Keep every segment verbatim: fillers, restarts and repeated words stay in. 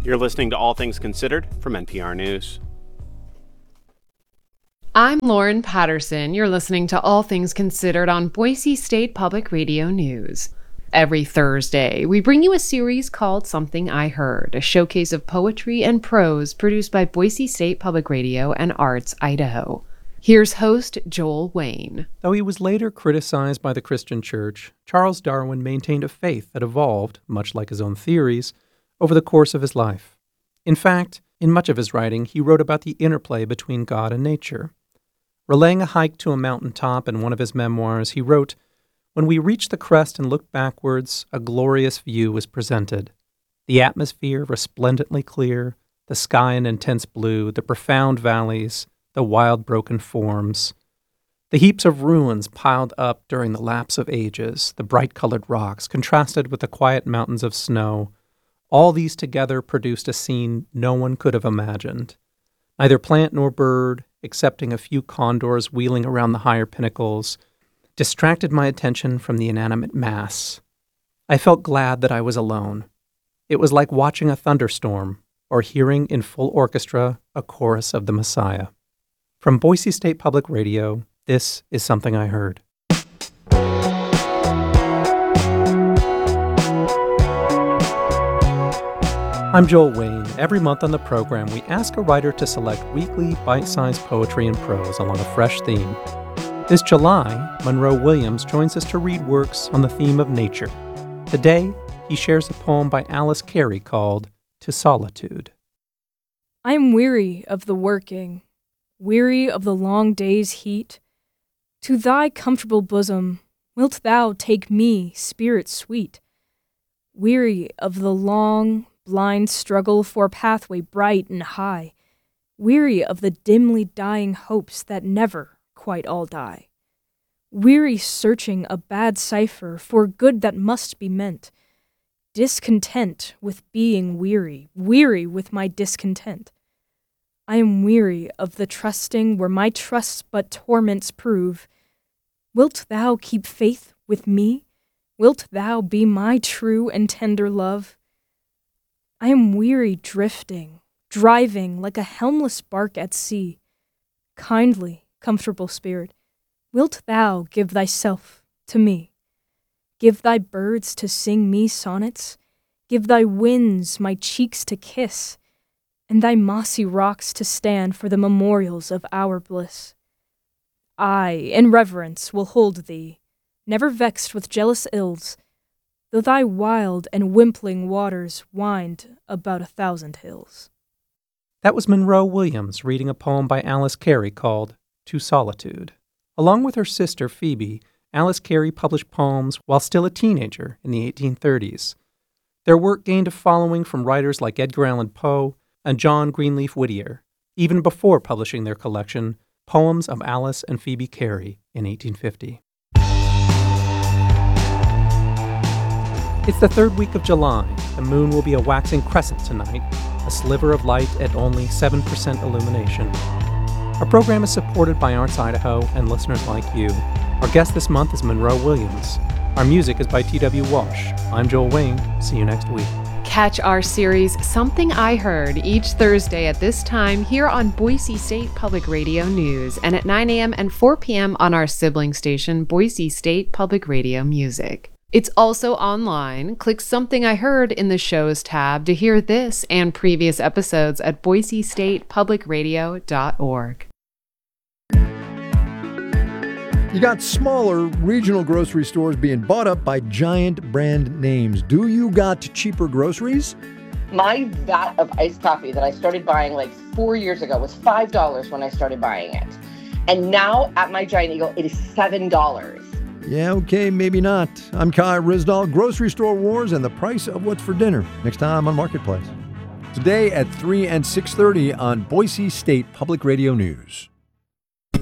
You're listening to All Things Considered from N P R News. I'm Lauren Patterson. You're listening to All Things Considered on Boise State Public Radio News. Every Thursday, we bring you a series called Something I Heard, a showcase of poetry and prose produced by Boise State Public Radio and Arts Idaho. Here's host Joel Wayne. Though he was later criticized by the Christian Church, Charles Darwin maintained a faith that evolved, much like his own theories, over the course of his life. In fact, in much of his writing, he wrote about the interplay between God and nature. Relaying a hike to a mountaintop in one of his memoirs, he wrote, "When we reached the crest and looked backwards, a glorious view was presented. The atmosphere resplendently clear, the sky an intense blue, the profound valleys, the wild broken forms, the heaps of ruins piled up during the lapse of ages, the bright-colored rocks contrasted with the quiet mountains of snow. All these together produced a scene no one could have imagined. Neither plant nor bird, excepting a few condors wheeling around the higher pinnacles, distracted my attention from the inanimate mass. I felt glad that I was alone. It was like watching a thunderstorm or hearing in full orchestra a chorus of the Messiah." From Boise State Public Radio, this is Something I Heard. I'm Joel Wayne. Every month on the program, we ask a writer to select weekly bite-sized poetry and prose along a fresh theme. This July, Monroe Williams joins us to read works on the theme of nature. Today, he shares a poem by Alice Cary called To Solitude. I am weary of the working, weary of the long day's heat. To thy comfortable bosom wilt thou take me, spirit sweet? Weary of the long, blind struggle for a pathway bright and high, weary of the dimly dying hopes that never quite all die, weary searching a bad cipher for good that must be meant, discontent with being weary, weary with my discontent. I am weary of the trusting where my trusts but torments prove. Wilt thou keep faith with me? Wilt thou be my true and tender love? I am weary drifting, driving like a helmless bark at sea. Kindly, comfortable spirit, wilt thou give thyself to me? Give thy birds to sing me sonnets, give thy winds my cheeks to kiss, and thy mossy rocks to stand for the memorials of our bliss. I, in reverence, will hold thee, never vexed with jealous ills, though thy wild and wimpling waters wind about a thousand hills. That was Monroe Williams reading a poem by Alice Cary called To Solitude. Along with her sister Phoebe, Alice Cary published poems while still a teenager in the eighteen thirties. Their work gained a following from writers like Edgar Allan Poe and John Greenleaf Whittier, even before publishing their collection, Poems of Alice and Phoebe Cary, in eighteen fifty. It's the third week of July. The moon will be a waxing crescent tonight, a sliver of light at only seven percent illumination. Our program is supported by Arts Idaho and listeners like you. Our guest this month is Monroe Williams. Our music is by T W Walsh. I'm Joel Wayne. See you next week. Catch our series Something I Heard each Thursday at this time here on Boise State Public Radio News and at nine a.m. and four p.m. on our sibling station, Boise State Public Radio Music. It's also online. Click Something I Heard in the Shows tab to hear this and previous episodes at boise state public radio dot org. You got smaller regional grocery stores being bought up by giant brand names. Do you got cheaper groceries? My vat of iced coffee that I started buying like four years ago was five dollars when I started buying it. And now at my Giant Eagle, it is seven dollars. Yeah, okay, maybe not. I'm Kai Risdahl, Grocery Store Wars and the price of what's for dinner. Next time on Marketplace. Today at three and six thirty on Boise State Public Radio News.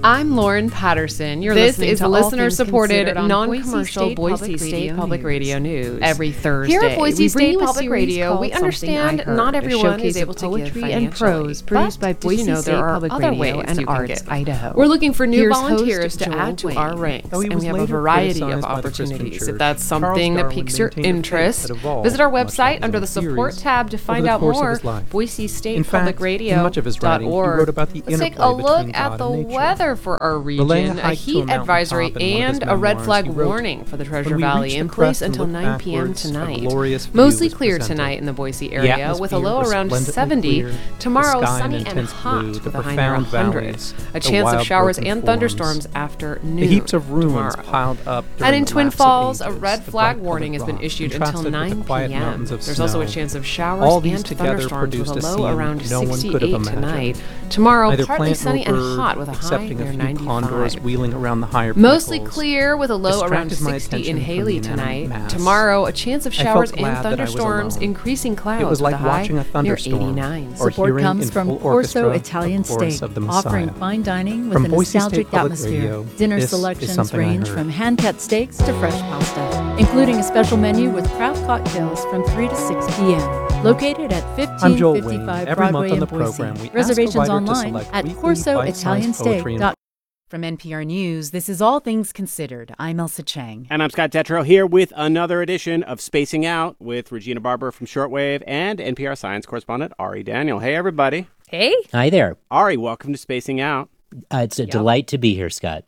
I'm Lauren Patterson. You're this listening is to the listener-supported, non-commercial Boise State Public Radio News. Every Thursday, Here at Boise we bring State you a Public series Radio, called we Something understand I Heard, not a everyone is showcase able of to give poetry and financially. prose produced But by did you Boise know State there are Public other Radio ways and you can Arts give? Idaho. We're looking for new Here's volunteers host to Joel add to Wayne. our ranks, Though he and was we have a later variety of criticized by the Christian opportunities. Church, If that's Charles something that Darwin piques your maintained a faith interest, that evolved, visit our much like website his under own the support theories, tab to over find the out course of more. his life. Boise State In Public fact, Radio. in much of his writing, he wrote about the Let's take interplay a look between at God the and nature. weather for our Relaying region, a a hike to a heat mountain advisory, top in one of his and a red memoirs, flag he wrote, warning for the Treasure "When we Valley reach in the place crest and until look nine p.m. backwards, a tonight. glorious view Mostly is clear presented. tonight in the Boise The area, with a atmosphere low around resplendently seventy. clear, Tomorrow, the sky sunny an and intense hot blue, the with a high near profound one hundred. valleys, A the chance of wild showers broken and forms, thunderstorms after noon. The heaps of ruins tomorrow. piled up And during in the Twin lapse of Falls, a ages, red the flag black warning has colored been rock, issued contrasted until with the nine quiet p.m. mountains of There's also a snow. chance of showers All these and together thunderstorms with produced a a low scene around no one could have sixty-eight imagined. tonight. Tomorrow, Neither partly plant sunny nor and bird, hot with a high excepting near a few ninety-five. condors wheeling around the higher Mostly pinnacles, clear with a low around distracted my sixty in attention from Haley the inanimate tonight. mass. Tomorrow, a chance of I felt showers and glad that I was thunderstorms, alone. increasing clouds It was like with a high watching a near thunderstorm eighty-nine. or Support hearing comes in from full Corso orchestra Italian the chorus Steak, of the Messiah. offering fine dining with From a Boise State nostalgic Public atmosphere. Radio, Dinner this is selections Something I range Heard. from hand-cut steaks to fresh pasta, including a special menu with craft cocktails from three to six p.m. Located at I'm Joel Wayne. fifteen fifty-five Every Broadway month on in the Boise. program, we ask a Reservations writer to online select at weekly corso bite-sized italian steak poetry and dot com. From N P R News, this is All Things Considered. I'm Elsa Chang. And I'm Scott Detrow here with another edition of Spacing Out with Regina Barber from Shortwave and N P R science correspondent Ari Daniel. Hey, everybody. Hey. Hi there. Ari, welcome to Spacing Out. Uh, it's a delight to be here, Scott.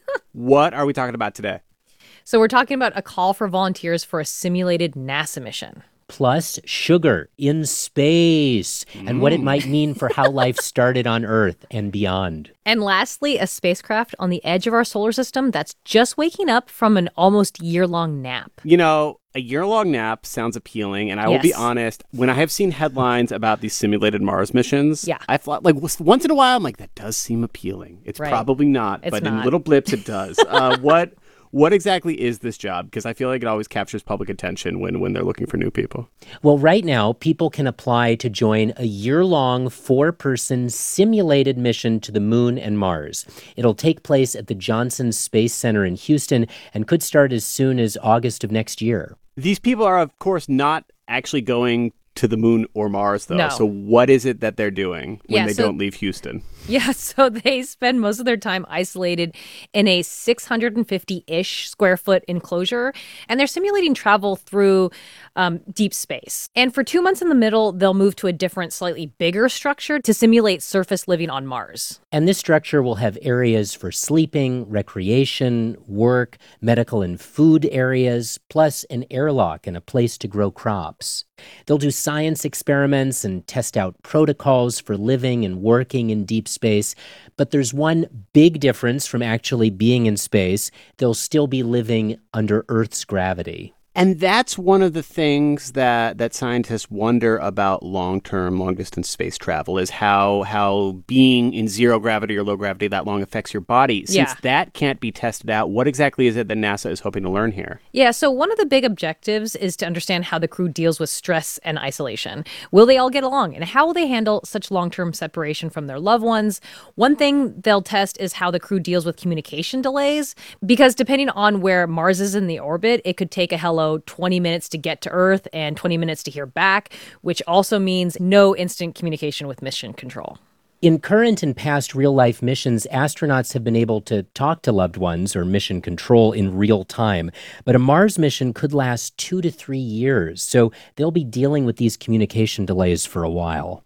What are we talking about today? So we're talking about a call for volunteers for a simulated NASA mission. Plus, sugar in space and what it might mean for how life started on Earth and beyond. And lastly, a spacecraft on the edge of our solar system that's just waking up from an almost year-long nap. You know, a year-long nap sounds appealing, and I will be Yes. honest, when I have seen headlines about these simulated Mars missions, Yeah. I've thought, like, once in a while, I'm like, that does seem appealing. It's Right. probably not, It's but in not. little blips, it does. uh, what what exactly is this job? Because I feel like it always captures public attention when, when they're looking for new people. Well, right now, people can apply to join a year-long four-person simulated mission to the moon and Mars. It'll take place at the Johnson Space Center in Houston and could start as soon as August of next year. These people are, of course, not actually going to the moon or Mars, though. No. So what is it that they're doing when Yeah, they so- don't leave Houston? Yeah, so they spend most of their time isolated in a six hundred fifty-ish square foot enclosure, and they're simulating travel through um, deep space. And for two months in the middle, they'll move to a different, slightly bigger structure to simulate surface living on Mars. And this structure will have areas for sleeping, recreation, work, medical and food areas, plus an airlock and a place to grow crops. They'll do science experiments and test out protocols for living and working in deep space. But there's one big difference from actually being in space. They'll still be living under Earth's gravity. And that's one of the things that, that scientists wonder about long-term, long-distance space travel is how how being in zero gravity or low gravity that long affects your body. Since Yeah. that can't be tested out, what exactly is it that NASA is hoping to learn here? Yeah, so one of the big objectives is to understand how the crew deals with stress and isolation. Will they all get along? And how will they handle such long-term separation from their loved ones? One thing they'll test is how the crew deals with communication delays, because depending on where Mars is in the orbit, it could take a hello twenty minutes to get to Earth and twenty minutes to hear back, which also means no instant communication with mission control. In current and past real-life missions, astronauts have been able to talk to loved ones or mission control in real time. But a Mars mission could last two to three years, so they'll be dealing with these communication delays for a while.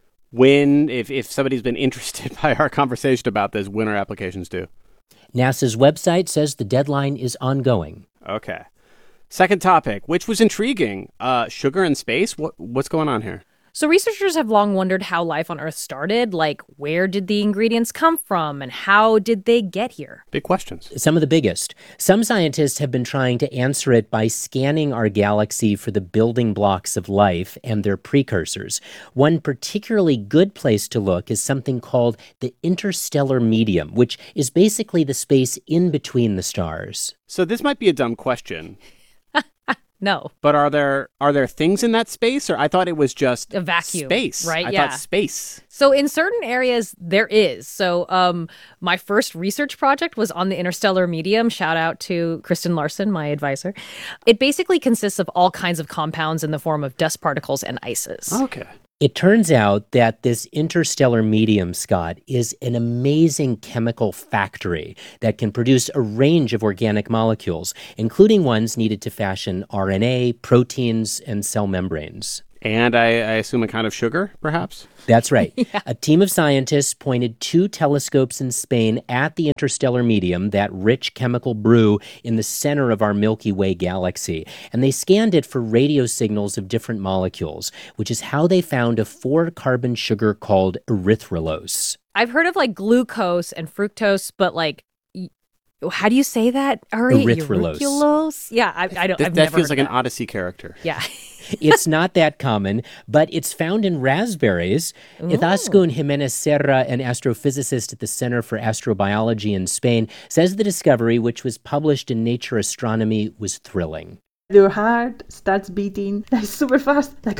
When, if, if somebody's been interested by our conversation about this, when are applications due? NASA's website says the deadline is ongoing. Okay. Second topic, which was intriguing. Uh, sugar in space? What What's going on here? So researchers have long wondered how life on Earth started, like where did the ingredients come from and how did they get here? Big questions. Some of the biggest. Some scientists have been trying to answer it by scanning our galaxy for the building blocks of life and their precursors. One particularly good place to look is something called the interstellar medium, which is basically the space in between the stars. So this might be a dumb question. No. But are there are there things in that space? Or I thought it was just a vacuum, space. right? I yeah. thought space. So in certain areas, there is. So um, my first research project was on the interstellar medium. Shout out to Kristen Larson, my advisor. It basically consists of all kinds of compounds in the form of dust particles and ices. Okay. It turns out that this interstellar medium, Scott, is an amazing chemical factory that can produce a range of organic molecules, including ones needed to fashion R N A, proteins, and cell membranes. And I, I assume a kind of sugar, perhaps? That's right. Yeah. A team of scientists pointed two telescopes in Spain at the interstellar medium, that rich chemical brew in the center of our Milky Way galaxy, and they scanned it for radio signals of different molecules, which is how they found a four-carbon sugar called erythrulose. I've heard of like glucose and fructose, but like, y- how do you say that, Ari? Erythrulose. Erythrulose? Yeah, I, I don't. Th- I've that never feels heard like of an that. Odyssey character. Yeah. It's not that common, but it's found in raspberries. Ooh. Izaskun Jimenez Serra, an astrophysicist at the Center for Astrobiology in Spain, says the discovery, which was published in Nature Astronomy, was thrilling. Your heart starts beating like super fast, like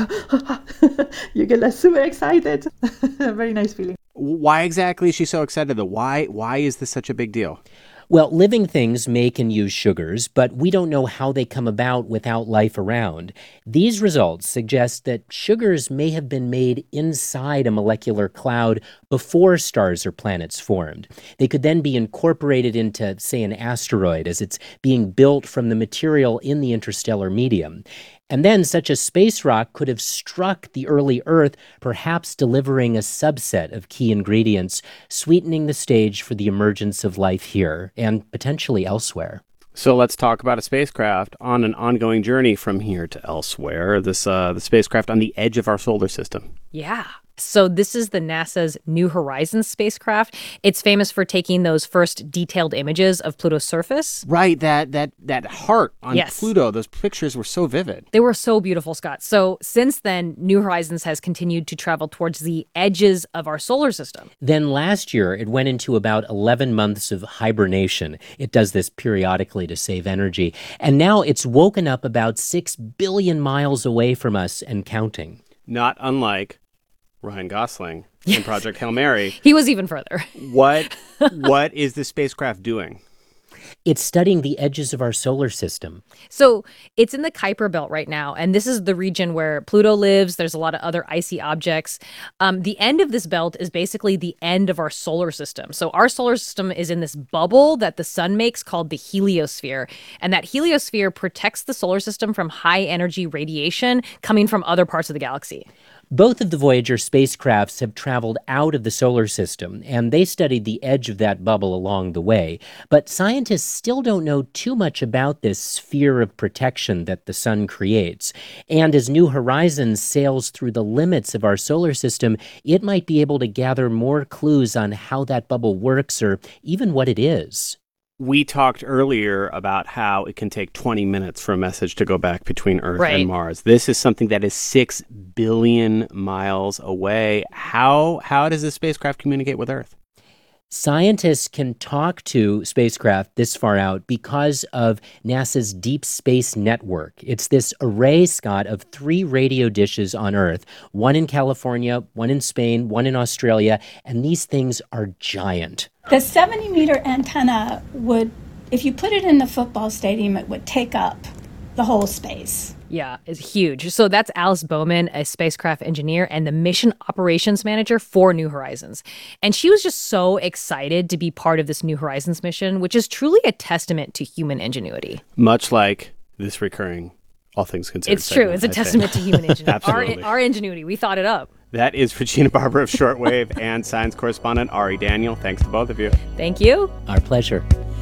you get like super excited. Very nice feeling. Why exactly is she so excited, though? Why, why is this such a big deal? Well, living things make and use sugars, but we don't know how they come about without life around. These results suggest that sugars may have been made inside a molecular cloud before stars or planets formed. They could then be incorporated into, say, an asteroid as it's being built from the material in the interstellar medium. And then such a space rock could have struck the early Earth, perhaps delivering a subset of key ingredients, sweetening the stage for the emergence of life here and potentially elsewhere. So let's talk about a spacecraft on an ongoing journey from here to elsewhere. This uh, the spacecraft on the edge of our solar system. Yeah. So this is the NASA's New Horizons spacecraft. It's famous for taking those first detailed images of Pluto's surface. Right, that that that heart on Yes. Pluto. Those pictures were so vivid. They were so beautiful, Scott. So since then, New Horizons has continued to travel towards the edges of our solar system. Then last year, it went into about eleven months of hibernation. It does this periodically to save energy. And now it's woken up about six billion miles away from us and counting. Not unlike Ryan Gosling in Project Hail Mary. He was even further. What what is the spacecraft doing? It's studying the edges of our solar system. So it's in the Kuiper Belt right now, and this is the region where Pluto lives. There's a lot of other icy objects. Um, the end of this belt is basically the end of our solar system. So our solar system is in this bubble that the sun makes called the heliosphere, and that heliosphere protects the solar system from high-energy radiation coming from other parts of the galaxy. Both of the Voyager spacecrafts have traveled out of the solar system, and they studied the edge of that bubble along the way. But scientists still don't know too much about this sphere of protection that the sun creates. And as New Horizons sails through the limits of our solar system, it might be able to gather more clues on how that bubble works or even what it is. We talked earlier about how it can take twenty minutes for a message to go back between Earth Right. and Mars. This is something that is six billion miles away. How how does this spacecraft communicate with Earth? Scientists can talk to spacecraft this far out because of NASA's Deep Space Network. It's this array, Scott, of three radio dishes on Earth, one in California, one in Spain, one in Australia, and these things are giant. The seventy meter antenna would, if you put it in the football stadium, it would take up the whole space. Yeah, it's huge. So that's Alice Bowman, a spacecraft engineer and the mission operations manager for New Horizons. And she was just so excited to be part of this New Horizons mission, which is truly a testament to human ingenuity. Much like this recurring All Things Considered It's true. segment, It's a I testament think. to human ingenuity. Absolutely. Our, our ingenuity. We thought it up. That is Regina Barber of Shortwave and science correspondent Ari Daniel. Thanks to both of you. Thank you. Our pleasure.